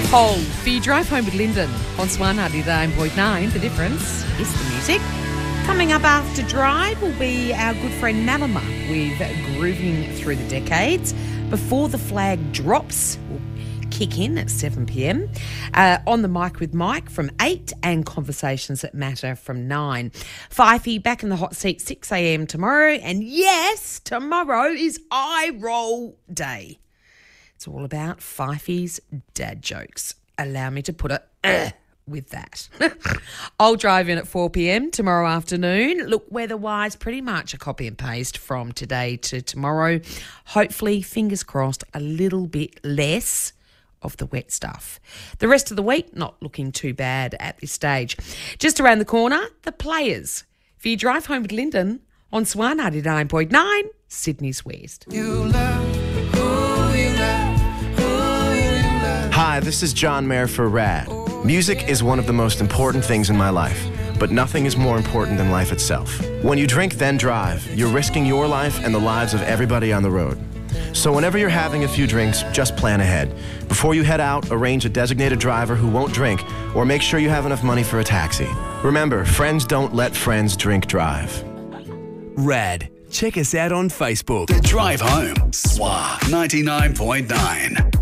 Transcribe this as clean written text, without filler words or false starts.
Paul, for your drive home with Lyndon on Swan 99.9. The difference is the music. Coming up after Drive will be our good friend Malama with Grooving Through the Decades. Before the Flag Drops will kick in at 7 p.m. On the Mic with Mike from 8 and Conversations That Matter from 9. Fifey back in the hot seat 6 a.m. tomorrow. And yes, tomorrow is Eye Roll Day. It's all about Fifey's dad jokes. Allow me to put a with that. I'll drive in at 4 p.m. tomorrow afternoon. Look, weather-wise, pretty much a copy and paste from today to tomorrow. Hopefully, fingers crossed, a little bit less of the wet stuff. The rest of the week, not looking too bad at this stage. Just around the corner, the Players. For your drive home with Lyndon on Swan 99.9, Sydney's West. Hi, this is John Mayer for RAD. Music is one of the most important things in my life, but nothing is more important than life itself. When you drink, then drive, you're risking your life and the lives of everybody on the road. So whenever you're having a few drinks, just plan ahead. Before you head out, arrange a designated driver who won't drink, or make sure you have enough money for a taxi. Remember, friends don't let friends drink drive. RAD. Check us out on Facebook. The Drive Home. SWA 99.9.